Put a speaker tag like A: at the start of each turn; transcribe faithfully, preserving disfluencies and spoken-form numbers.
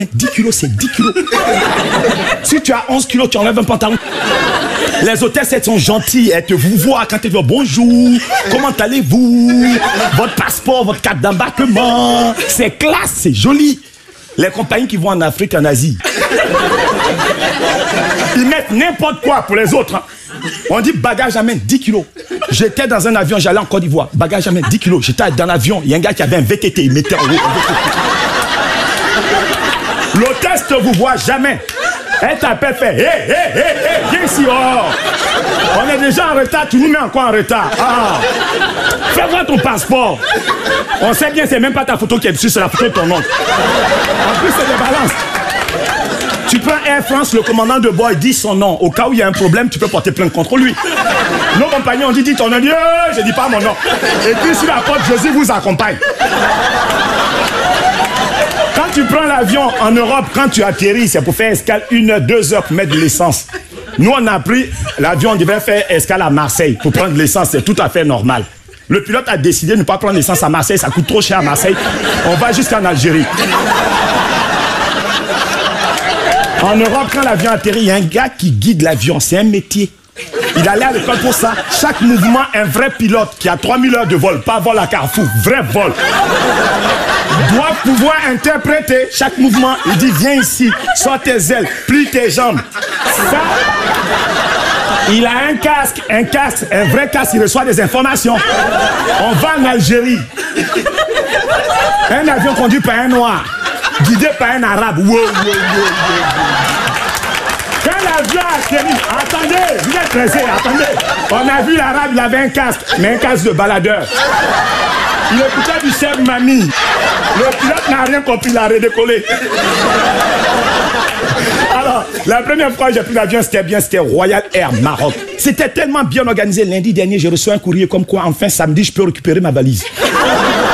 A: dix kilos, c'est dix kilos. Si tu as onze kilos, tu enlèves un pantalon. Les hôtesses, elles sont gentilles. Elles te vous voient quand elles disent bonjour, comment allez-vous? Votre passeport, votre carte d'embarquement. C'est classe, c'est joli. Les compagnies qui vont en Afrique, en Asie, ils mettent n'importe quoi pour les autres. Hein. On dit bagage à main, dix kilos. J'étais dans un avion, j'allais en Côte d'Ivoire. Bagage à main, dix kilos. J'étais dans l'avion, il y a un gars qui avait un V T T, il mettait en haut. L'hôtesse ne vous voit jamais. Elle t'appelle, fait hé, hé, hé, hé, viens ici, oh. On est déjà en retard, tu nous mets encore en retard. Ah. Fais voir ton passeport. On sait bien, c'est même pas ta photo qui est dessus, c'est la photo de ton oncle. En plus, c'est des balances. Tu prends Air France, le commandant de bord, il dit son nom. Au cas où il y a un problème, tu peux porter plainte contre lui. Nos compagnons ont dit, dis ton nom. Dit, euh, je dis pas mon nom. Et puis sur la porte, Jésus vous accompagne. Quand tu prends l'avion en Europe, quand tu atterris, c'est pour faire escale une heure, deux heures pour mettre de l'essence. Nous, on a pris l'avion, on devait faire escale à Marseille pour prendre de l'essence, c'est tout à fait normal. Le pilote a décidé de ne pas prendre l'essence à Marseille, ça coûte trop cher à Marseille. On va jusqu'en Algérie. En Europe, quand l'avion atterrit, il y a un gars qui guide l'avion, c'est un métier. Il allait à l'école pour ça. Chaque mouvement, un vrai pilote qui a trois mille heures de vol, pas vol à Carrefour, vrai vol, doit pouvoir interpréter chaque mouvement. Il dit, viens ici, sors tes ailes, plie tes jambes. Ça, il a un casque, un casque, un vrai casque, il reçoit des informations. On va en Algérie. Un avion conduit par un noir, guidé par un arabe. Wow, wow, wow, wow. Quand l'avion a atterri, attendez, vous êtes pressés, attendez. On a vu l'arabe, il avait un casque, mais un casque de baladeur. Il écoutait du Chef Mami. Le pilote n'a rien compris, il a redécollé. Alors, la première fois que j'ai pris l'avion, c'était bien, c'était Royal Air Maroc. C'était tellement bien organisé. Lundi dernier, j'ai reçu un courrier comme quoi, enfin, samedi, je peux récupérer ma valise.